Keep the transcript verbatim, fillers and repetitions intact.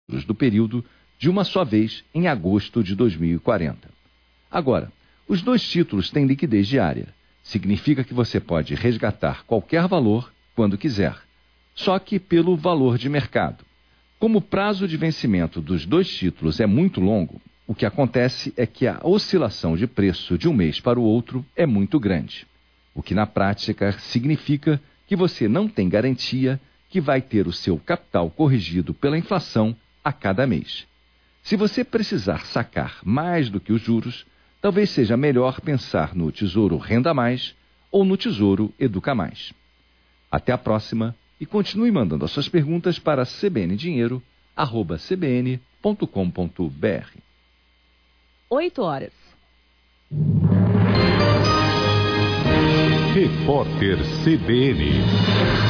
do período de uma só vez em agosto de dois mil e quarenta. Agora, os dois títulos têm liquidez diária. Significa que você pode resgatar qualquer valor quando quiser, só que pelo valor de mercado. Como o prazo de vencimento dos dois títulos é muito longo, o que acontece é que a oscilação de preço de um mês para o outro é muito grande, o que na prática significa que você não tem garantia que vai ter o seu capital corrigido pela inflação a cada mês. Se você precisar sacar mais do que os juros, talvez seja melhor pensar no Tesouro Renda Mais ou no Tesouro Educa Mais. Até a próxima e continue mandando as suas perguntas para c b n dinheiro arroba c b n ponto com ponto b r. oito horas. Repórter C B N.